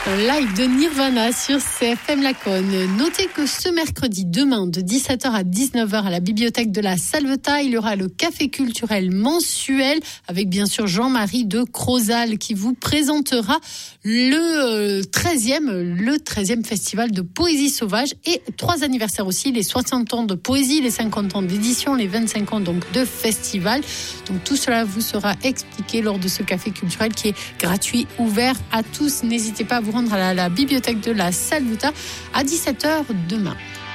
Live de Nirvana sur CFM Laconne. Notez que ce mercredi, demain, de 17h à 19h à la bibliothèque de la Salvetat, il y aura le café culturel mensuel avec bien sûr Jean-Marie de Crozal qui vous présentera le 13e festival de poésie sauvage et 3 anniversaires aussi, les 60 ans de poésie, les 50 ans d'édition, les 25 ans donc de festival. Donc tout cela vous sera expliqué lors de ce café culturel qui est gratuit, ouvert à tous. N'hésitez pas à vous rendre à la bibliothèque de la Salvetat à 17h demain.